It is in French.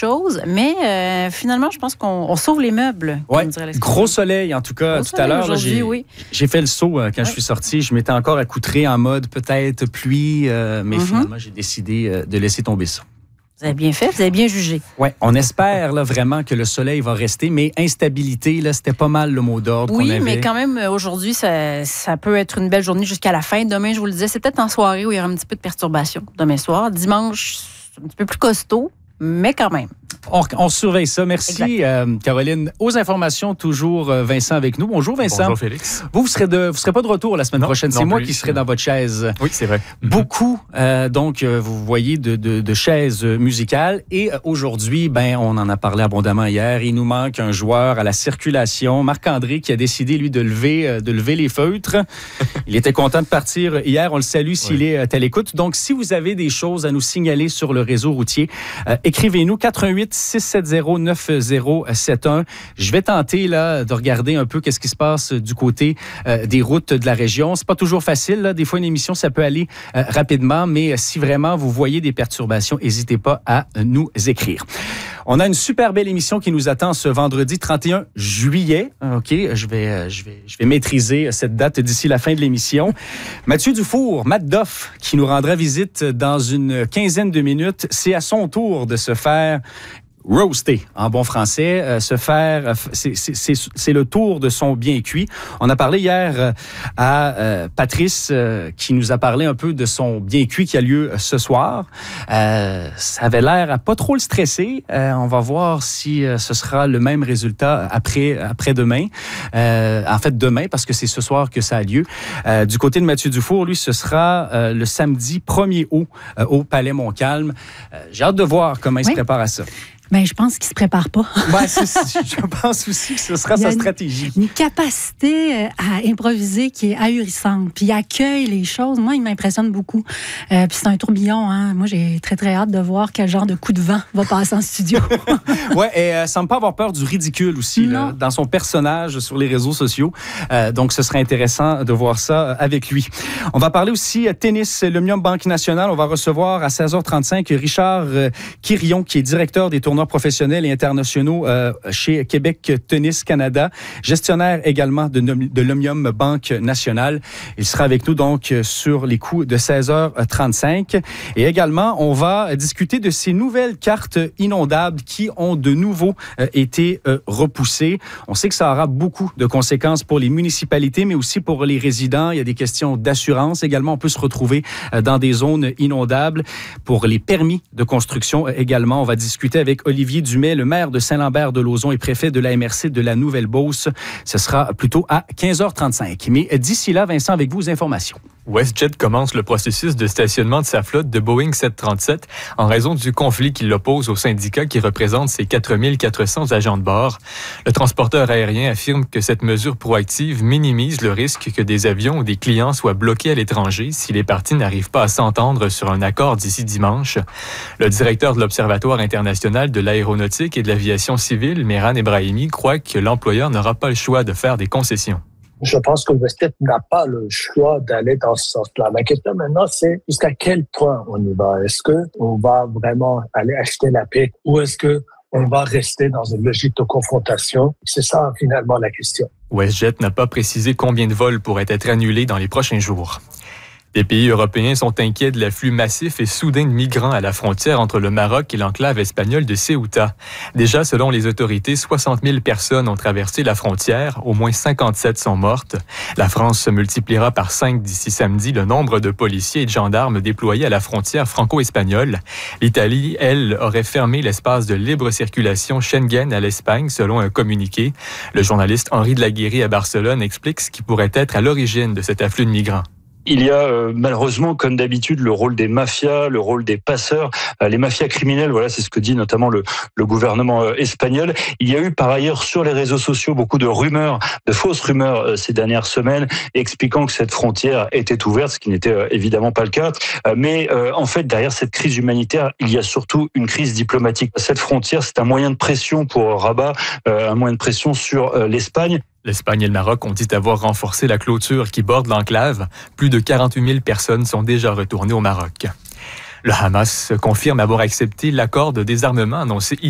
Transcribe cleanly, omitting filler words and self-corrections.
choses, mais finalement, je pense qu'on sauve les meubles. Oui, gros soleil, en tout cas. Tout à l'heure, là, j'ai fait le saut quand je suis sorti. Je m'étais encore accoutré en mode peut-être pluie, mais finalement, j'ai décidé de laisser tomber ça. Vous avez bien fait, vous avez bien jugé. Oui, on espère là, vraiment que le soleil va rester, mais instabilité, là, c'était pas mal le mot d'ordre qu'on avait. Oui, mais quand même, aujourd'hui, ça peut être une belle journée jusqu'à la fin. Demain, je vous le disais, c'est peut-être en soirée où il y aura un petit peu de perturbation. Demain soir. Dimanche, c'est un petit peu plus costaud, mais quand même. On surveille ça. Merci, Caroline. Aux informations, toujours Vincent avec nous. Bonjour, Vincent. Bonjour, Félix. Vous serez pas de retour la semaine prochaine. C'est moi qui serai dans votre chaise. Oui, c'est vrai. Beaucoup, donc, vous voyez, de chaises musicales. Et aujourd'hui, on en a parlé abondamment hier. Il nous manque un joueur à la circulation, Marc-André, qui a décidé, lui, de lever les feutres. Il était content de partir hier. On le salue s'il est à l'écoute. Donc, si vous avez des choses à nous signaler sur le réseau routier, écrivez-nous 88-670-9071. Je vais tenter là, de regarder un peu qu'est-ce qui se passe du côté des routes de la région. C'est pas toujours facile. Là. Des fois, une émission, ça peut aller rapidement, mais si vraiment vous voyez des perturbations, n'hésitez pas à nous écrire. On a une super belle émission qui nous attend ce vendredi 31 juillet. OK, je vais maîtriser cette date d'ici la fin de l'émission. Mathieu Dufour, Matt Doff, qui nous rendra visite dans une quinzaine de minutes. C'est à son tour de se faire roaster, en bon français, c'est le tour de son bien cuit. On a parlé hier à Patrice qui nous a parlé un peu de son bien cuit qui a lieu ce soir. Ça avait l'air à pas trop le stresser. On va voir si ce sera le même résultat après-demain. En fait, demain, parce que c'est ce soir que ça a lieu. Du côté de Mathieu Dufour, lui, ce sera le samedi 1er août au Palais Montcalm. J'ai hâte de voir comment il se prépare à ça. Ben, je pense qu'il ne se prépare pas. Je pense aussi que ce sera sa stratégie. Une capacité à improviser qui est ahurissante. Puis il accueille les choses. Moi, il m'impressionne beaucoup. Puis c'est un tourbillon. Hein? Moi, j'ai très, très hâte de voir quel genre de coup de vent va passer en studio. Oui, et semble pas avoir peur du ridicule aussi là, dans son personnage sur les réseaux sociaux. Donc, ce serait intéressant de voir ça avec lui. On va parler aussi tennis, l'Omnium Banque Nationale. On va recevoir à 16h35 Richard Quirion, qui est directeur des tournois professionnels et internationaux chez Québec Tennis Canada, gestionnaire également de l'Omnium Banque Nationale. Il sera avec nous donc sur les coups de 16h35. Et également, on va discuter de ces nouvelles cartes inondables qui ont de nouveau été repoussées. On sait que ça aura beaucoup de conséquences pour les municipalités, mais aussi pour les résidents. Il y a des questions d'assurance. Également, on peut se retrouver dans des zones inondables. Pour les permis de construction également, on va discuter avec Olivier Dumais, le maire de Saint-Lambert-de-Lauzon et préfet de la MRC de la Nouvelle-Beauce. Ce sera plutôt à 15h35. Mais d'ici là, Vincent, avec vous, les informations. WestJet commence le processus de stationnement de sa flotte de Boeing 737 en raison du conflit qui l'oppose au syndicat qui représente ses 4400 agents de bord. Le transporteur aérien affirme que cette mesure proactive minimise le risque que des avions ou des clients soient bloqués à l'étranger si les parties n'arrivent pas à s'entendre sur un accord d'ici dimanche. Le directeur de l'Observatoire international de l'aéronautique et de l'aviation civile, Mehran Ebrahimi, croit que l'employeur n'aura pas le choix de faire des concessions. Je pense que WestJet n'a pas le choix d'aller dans ce sens-là. La question maintenant, c'est jusqu'à quel point on y va. Est-ce qu'on va vraiment aller acheter la paix ou est-ce qu'on va rester dans une logique de confrontation? C'est ça, finalement, la question. WestJet n'a pas précisé combien de vols pourraient être annulés dans les prochains jours. Les pays européens sont inquiets de l'afflux massif et soudain de migrants à la frontière entre le Maroc et l'enclave espagnole de Ceuta. Déjà, selon les autorités, 60 000 personnes ont traversé la frontière, au moins 57 sont mortes. La France multipliera par 5 d'ici samedi le nombre de policiers et de gendarmes déployés à la frontière franco-espagnole. L'Italie, elle, aurait fermé l'espace de libre circulation Schengen à l'Espagne, selon un communiqué. Le journaliste Henri de la Guérie à Barcelone explique ce qui pourrait être à l'origine de cet afflux de migrants. Il y a malheureusement, comme d'habitude, le rôle des mafias, le rôle des passeurs, les mafias criminelles. Voilà, c'est ce que dit notamment le gouvernement espagnol. Il y a eu par ailleurs sur les réseaux sociaux beaucoup de rumeurs, de fausses rumeurs ces dernières semaines, expliquant que cette frontière était ouverte, ce qui n'était évidemment pas le cas. Mais en fait, derrière cette crise humanitaire, il y a surtout une crise diplomatique. Cette frontière, c'est un moyen de pression pour Rabat, un moyen de pression sur l'Espagne. L'Espagne et le Maroc ont dit avoir renforcé la clôture qui borde l'enclave. Plus de 48 000 personnes sont déjà retournées au Maroc. Le Hamas confirme avoir accepté l'accord de désarmement annoncé